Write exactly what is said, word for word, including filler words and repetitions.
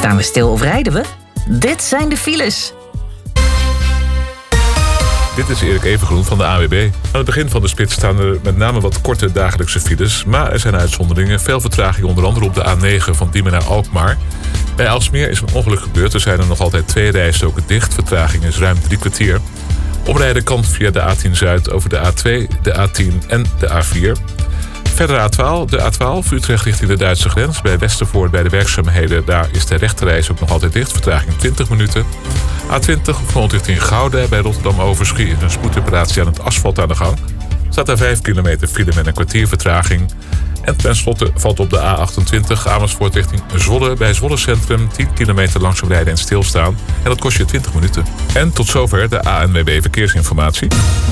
Staan we stil of rijden we? Dit zijn de files. Dit is Erik Evengroen van de A W B. Aan het begin van de spits staan er met name wat korte dagelijkse files. Maar er zijn uitzonderingen. Veel vertraging onder andere op de A negen van Diemen naar Alkmaar. Bij Aalsmeer is een ongeluk gebeurd. Er zijn er nog altijd twee rijstroken dicht. Vertraging is ruim drie kwartier. Omrijden kan via de A tien Zuid over de A twee, de A tien en de A vier. Verder A twaalf, de A twaalf, Utrecht richting de Duitse grens. Bij Westervoort bij de werkzaamheden, daar is de rechterreis ook nog altijd dicht. Vertraging twintig minuten. A twintig, Grond richting Gouda bij Rotterdam Overschie is een spoedreparatie aan het asfalt aan de gang. Staat daar vijf kilometer file met een kwartier vertraging. En tenslotte valt op de A achtentwintig Amersfoort richting Zwolle bij Zwolle Centrum tien kilometer langzaam rijden en stilstaan. En dat kost je twintig minuten. En tot zover de A N W B Verkeersinformatie.